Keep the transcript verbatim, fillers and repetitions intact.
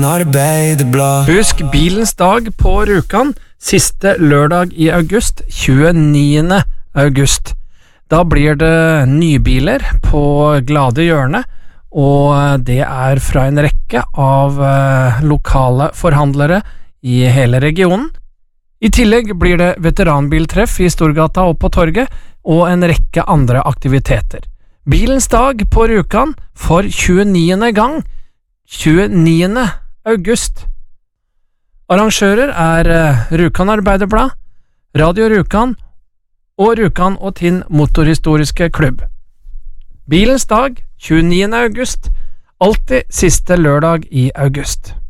Arbeiderblad. Husk bilens dag på Rjukan, siste lørdag i august, tjueniende august. Da blir det nybiler på Glade Hjørne, og det er fra en rekke av eh, lokale forhandlere i hele regionen. I tillegg blir det veteranbiltreff i Storgata og på torget, og en rekke andre aktiviteter. Bilens dag på Rjukan for tjueniende gang, tjueniende august. Arrangører er Rjukan Arbeiderblad, Radio Rjukan og Rjukan og Tinn Motorhistoriske Klubb. Bilens dag, tjueniende august, alltid siste lørdag i august.